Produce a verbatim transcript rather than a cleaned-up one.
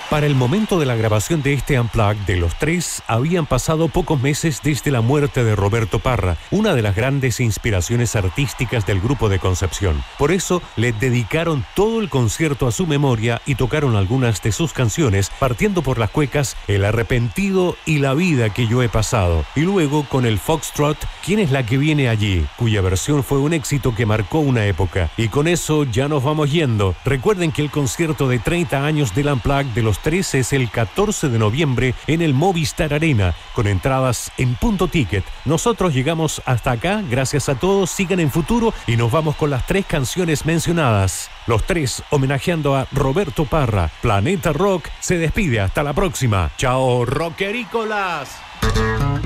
Para el momento de la grabación de este Unplugged de los tres, habían pasado pocos meses desde la muerte de Roberto Parra, una de las grandes inspiraciones artísticas del grupo de Concepción. Por eso, le dedicaron todo el concierto a su memoria y tocaron algunas de sus canciones, partiendo por las cuecas El Arrepentido y La Vida que yo he pasado. Y luego con el Foxtrot, ¿Quién es la que viene allí?, cuya versión fue un éxito que marcó una época. Y con eso ya nos vamos yendo. Recuerden que el concierto de treinta años del Unplugged de los tres es el catorce de noviembre en el Movistar Arena, con entradas en Punto Ticket. Nosotros llegamos hasta acá, gracias a todos, sigan en Futuro y nos vamos con las tres canciones mencionadas. Los tres homenajeando a Roberto Parra. Planeta Rock se despide, hasta la próxima. Chao, rockerícolas.